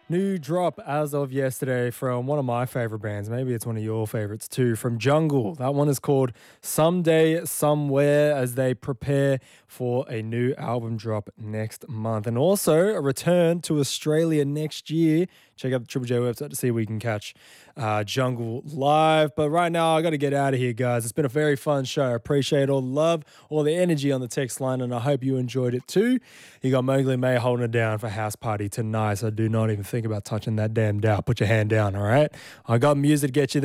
New drop as of yesterday from one of my favorite bands. Maybe it's one of your favorites too, from Jungle. That one is called Someday Somewhere as they prepare for a new album drop next month. And also a return to Australia next year. Check out the Triple J website to see if we can catch Jungle live. But right now, I got to get out of here, guys. It's been a very fun show. I appreciate all the love, all the energy on the text line, and I hope you enjoyed it too. You got Mowgli May holding it down for House Party tonight, so do not even think about touching that damn dial. Put your hand down, all right? I got music to get you there.